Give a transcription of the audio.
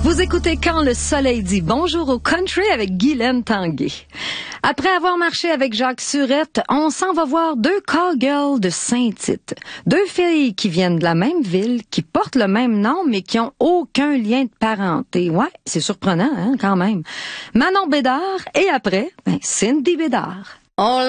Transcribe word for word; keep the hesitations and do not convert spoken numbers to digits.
Vous écoutez Quand le soleil dit bonjour au country avec Guylaine Tanguay. Après avoir marché avec Jacques Surette, on s'en va voir deux cowgirls de Saint-Tite. Deux filles qui viennent de la même ville, qui portent le même nom, mais qui ont aucun lien de parenté. Ouais, c'est surprenant, hein, quand même. Manon Bédard et après, ben, Cindy Bédard. On